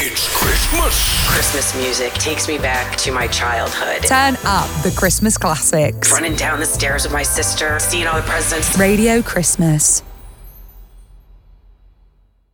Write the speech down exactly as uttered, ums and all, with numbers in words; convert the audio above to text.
It's Christmas. Christmas music takes me back to my childhood. Turn up the Christmas classics. Running down the stairs with my sister, seeing all the presents. Radio Christmas.